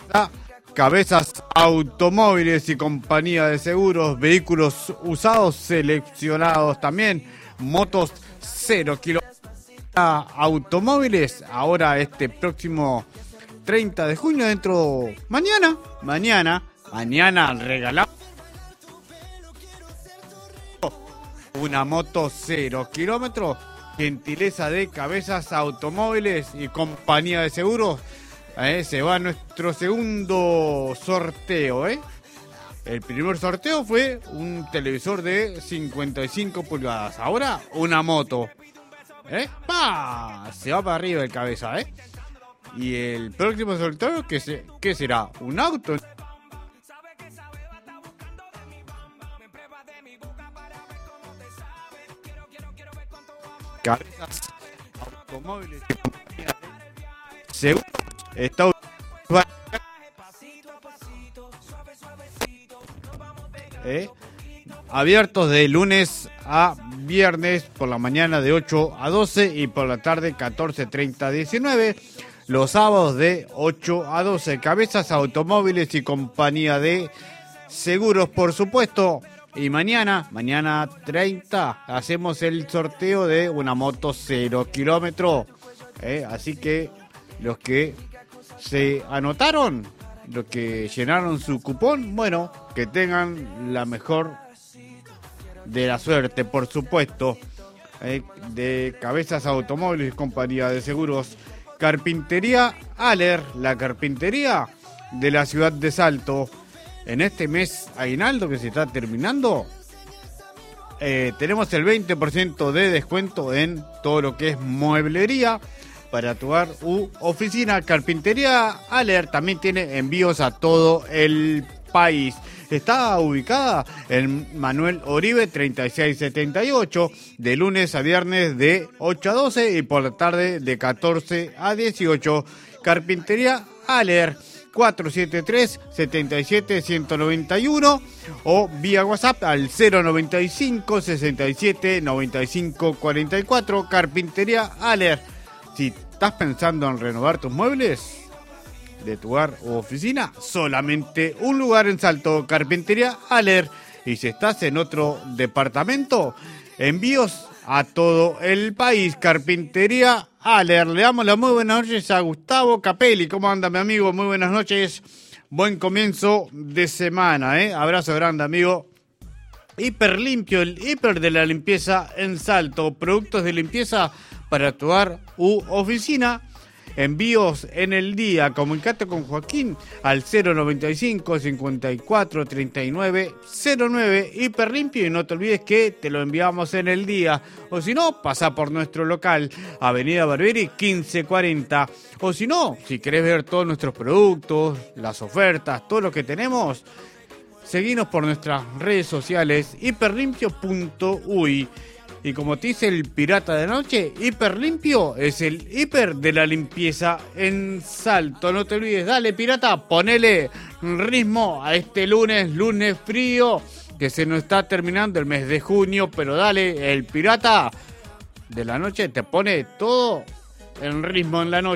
Cabezas Automóviles y Compañía de Seguros, vehículos usados seleccionados también, motos 0 kilómetros. Automóviles, ahora este próximo 30 de junio, mañana regalamos una moto 0 kilómetros, gentileza de Cabezas Automóviles y Compañía de Seguros. Se va nuestro segundo sorteo, El primer sorteo fue un televisor de 55 pulgadas. Ahora una moto. Se va para arriba el cabeza, Y el próximo sorteo, ¿qué será? ¿Un auto? Cabezas Automóviles y Compañía de Seguros. Está abiertos de lunes a viernes por la mañana de 8 a 12 y por la tarde 14:30 a 19. Los sábados de 8 a 12. Cabezas Automóviles y Compañía de Seguros, por supuesto. Y mañana 30, hacemos el sorteo de una moto 0 kilómetros. Así que los que se anotaron, los que llenaron su cupón, bueno, que tengan la mejor de la suerte, por supuesto. De Cabezas Automóviles y Compañía de Seguros. Carpintería Aller, la carpintería de la ciudad de Salto. En este mes aguinaldo que se está terminando, tenemos el 20% de descuento en todo lo que es mueblería para tu hogar u oficina. Carpintería Aller también tiene envíos a todo el país. Está ubicada en Manuel Oribe 3678, de lunes a viernes de 8 a 12 y por la tarde de 14 a 18. Carpintería Aller 473-77-191 o vía WhatsApp al 095 67 95 44. Carpintería Aller. Si estás pensando en renovar tus muebles de tu hogar u oficina, solamente un lugar en Salto, Carpintería Aller. Y si estás en otro departamento, envíos a todo el país. Carpintería Aller. Le damos las muy buenas noches a Gustavo Capelli. ¿Cómo anda, mi amigo? Muy buenas noches. Buen comienzo de semana, Abrazo grande, amigo. Hiper Limpio, el hiper de la limpieza en Salto. Productos de limpieza para tu hogar u oficina. Envíos en el día. Comunicate con Joaquín al 095 54 39 09. Hiper Limpio, y no te olvides que te lo enviamos en el día. O si no, pasa por nuestro local, Avenida Barbieri 1540. O si no, si querés ver todos nuestros productos, las ofertas, todo lo que tenemos, seguinos por nuestras redes sociales, hiperlimpio.uy. Y como te dice el pirata de noche, Hiper Limpio es el hiper de la limpieza en Salto. No te olvides, dale, pirata, ponele ritmo a este lunes frío, que se nos está terminando el mes de junio, pero dale, el pirata de la noche te pone todo en ritmo en la noche.